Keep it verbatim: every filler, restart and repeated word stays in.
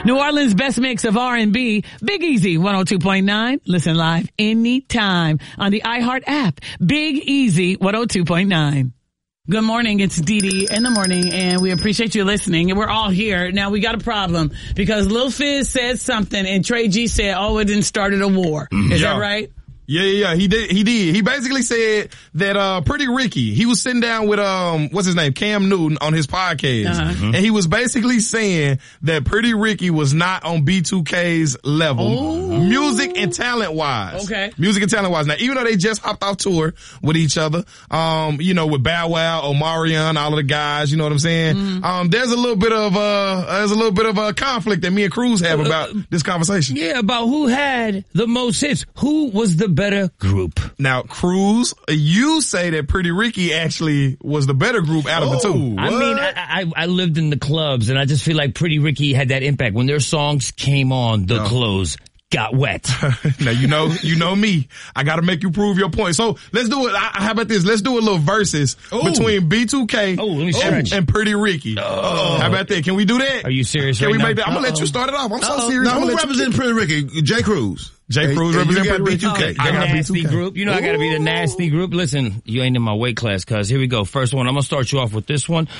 New Orleans' best mix of R and B, Big Easy one oh two point nine. Listen live anytime on the iHeart app. Big Easy one oh two point nine. Good morning. It's Dee Dee in the morning, and we appreciate you listening. And we're all here. Now, we got a problem because Lil Fizz said something, and Trey G said, oh, it didn't started a war. Is yeah. that right? Yeah, yeah, yeah. He did. He did. He basically said that uh Pretty Ricky. He was sitting down with um what's his name, Cam Newton, on his podcast, uh-huh. mm-hmm. and he was basically saying that Pretty Ricky was not on B two K's level, oh. music and talent wise. Okay, music and talent wise. Now, even though they just hopped off tour with each other, um, you know, with Bow Wow, Omarion, all of the guys, you know what I'm saying? Mm-hmm. Um, there's a little bit of uh, there's a little bit of a conflict that me and Cruz have about uh, this conversation. Yeah, about who had the most hits, who was the better group. Now, Cruz, you say that Pretty Ricky actually was the better group out of oh, the two. I what? mean, I, I I lived in the clubs, and I just feel like Pretty Ricky had that impact. When their songs came on, the no. clothes got wet. Now, you know, you know me. I gotta make you prove your point. So, let's do it. I, how about this? Let's do a little versus Ooh. between B two K oh, let me and, and Pretty Ricky. Oh. How about that? Can we do that? Are you serious Can right we now? make that? I'm gonna Uh-oh. let you start it off. I'm Uh-oh. so serious. Now, I'm who represents Pretty Ricky? Jay Cruz. Jay Cruz represent B two K. I got nasty group. You know, Ooh. I gotta be the nasty group. Listen, you ain't in my weight class, cuz. Here we go. First one. I'm gonna start you off with this one.